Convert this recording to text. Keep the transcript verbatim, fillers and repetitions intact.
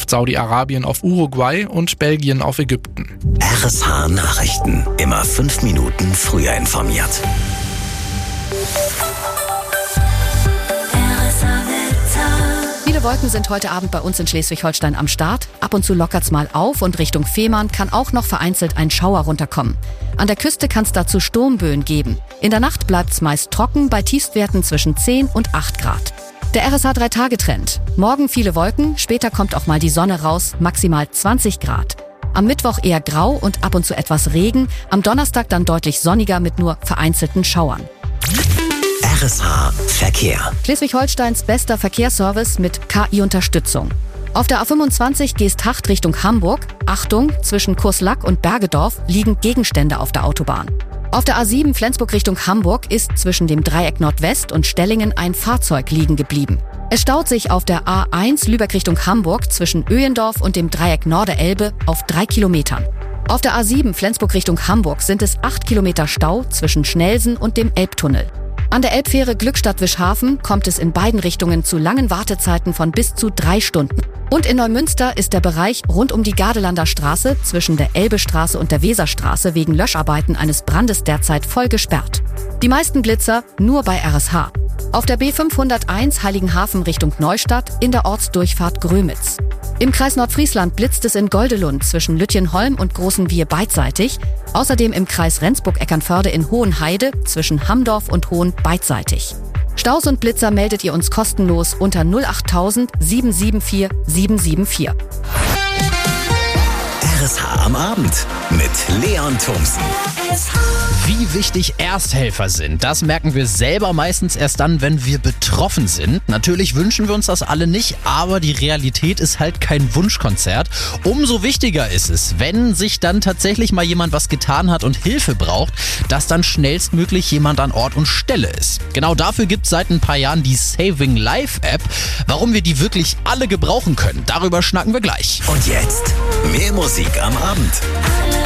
trifft Saudi-Arabien auf Uruguay und Belgien auf Ägypten. R S H Nachrichten. Immer fünf Minuten früher informiert. Viele Wolken sind heute Abend bei uns in Schleswig-Holstein am Start. Ab und zu lockert's mal auf und Richtung Fehmarn kann auch noch vereinzelt ein Schauer runterkommen. An der Küste kann es dazu Sturmböen geben. In der Nacht bleibt's meist trocken bei Tiefstwerten zwischen zehn und acht Grad. Der R S H drei Tage Trend. Morgen viele Wolken, später kommt auch mal die Sonne raus, maximal zwanzig Grad. Am Mittwoch eher grau und ab und zu etwas Regen, am Donnerstag dann deutlich sonniger mit nur vereinzelten Schauern. R S H Verkehr. Schleswig-Holsteins bester Verkehrsservice mit K I-Unterstützung. Auf der A fünfundzwanzig Geest-Hacht Richtung Hamburg. Achtung, zwischen Kurslack und Bergedorf liegen Gegenstände auf der Autobahn. Auf der A sieben Flensburg Richtung Hamburg ist zwischen dem Dreieck Nordwest und Stellingen ein Fahrzeug liegen geblieben. Es staut sich auf der A eins Lübeck Richtung Hamburg zwischen Öhendorf und dem Dreieck Norderelbe auf drei Kilometern. Auf der A sieben Flensburg Richtung Hamburg sind es acht Kilometer Stau zwischen Schnelsen und dem Elbtunnel. An der Elbfähre Glückstadt-Wischhafen kommt es in beiden Richtungen zu langen Wartezeiten von bis zu drei Stunden. Und in Neumünster ist der Bereich rund um die Gardelander Straße zwischen der Elbestraße und der Weserstraße wegen Löscharbeiten eines Brandes derzeit voll gesperrt. Die meisten Blitzer nur bei R S H. Auf der B fünfhunderteins Heiligenhafen Richtung Neustadt in der Ortsdurchfahrt Grömitz. Im Kreis Nordfriesland blitzt es in Goldelund zwischen Lütjenholm und Großenwiehe beidseitig. Außerdem im Kreis Rendsburg-Eckernförde in Hohenheide zwischen Hamdorf und Hohen beidseitig. Staus und Blitzer meldet ihr uns kostenlos unter null acht null null sieben sieben vier sieben sieben vier. R S H am Abend mit Leon Thomsen. Wie wichtig Ersthelfer sind, das merken wir selber meistens erst dann, wenn wir betroffen sind. Natürlich wünschen wir uns das alle nicht, aber die Realität ist halt kein Wunschkonzert. Umso wichtiger ist es, wenn sich dann tatsächlich mal jemand was getan hat und Hilfe braucht, dass dann schnellstmöglich jemand an Ort und Stelle ist. Genau dafür gibt es seit ein paar Jahren die Saving Life App. Warum wir die wirklich alle gebrauchen können, darüber schnacken wir gleich. Und jetzt mehr Musik am Abend.